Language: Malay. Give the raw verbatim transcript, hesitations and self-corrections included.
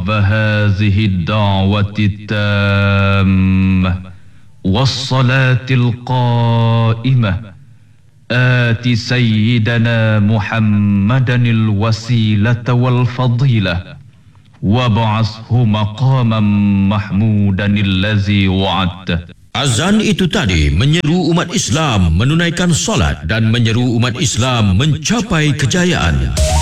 هذه الدعوة التامة والصلاة القائمة آت سيدنا محمدا الوسيلة والفضيلة وابعثه مقاما محمودا الذي وعدته. Azan itu tadi menyeru umat Islam menunaikan solat dan menyeru umat Islam mencapai kejayaan.